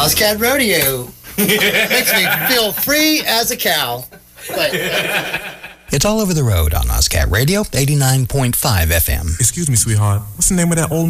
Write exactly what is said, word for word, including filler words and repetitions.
Ozcat Rodeo makes me feel free as a cow. But, it's all over the road on Ozcat Radio, eighty-nine point five F M. Excuse me, sweetheart. What's the name of that old